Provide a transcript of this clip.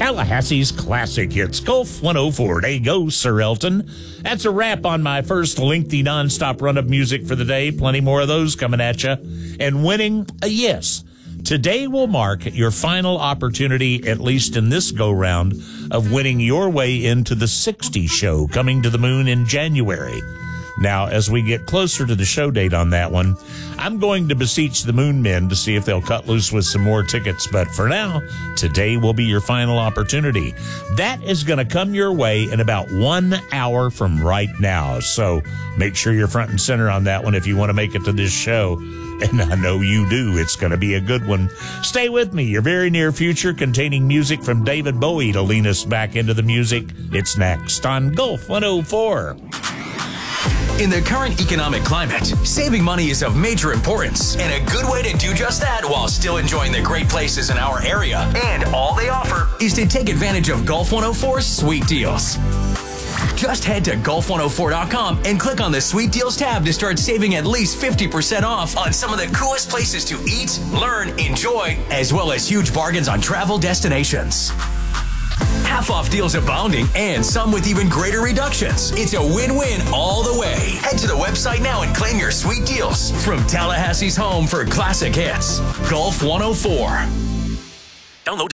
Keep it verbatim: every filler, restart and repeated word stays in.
Tallahassee's classic hits. Gulf one oh four. There you go, Sir Elton. That's a wrap on my first lengthy nonstop run of music for the day. Plenty more of those coming at you. And winning, a yes. Today will mark your final opportunity, at least in this go-round, of winning your way into the sixty show coming to the moon in January. Now, as we get closer to the show date on that one, I'm going to beseech the Moon Men to see if they'll cut loose with some more tickets. But for now, today will be your final opportunity. That is going to come your way in about one hour from right now. So make sure you're front and center on that one if you want to make it to this show. And I know you do. It's going to be a good one. Stay with me. Your very near future containing music from David Bowie to lean us back into the music. It's next on Gulf one oh four. In the current economic climate, saving money is of major importance, and a good way to do just that while still enjoying the great places in our area. And all they offer is to take advantage of Gulf one oh four's sweet deals. Just head to Gulf one oh four dot com and click on the Sweet Deals tab to start saving at least fifty percent off on some of the coolest places to eat, learn, enjoy, as well as huge bargains on travel destinations. Half-off deals abounding, and some with even greater reductions. It's a win-win all the way. Head to the website now and claim your sweet deals from Tallahassee's home for classic hits. Gulf one oh four. Download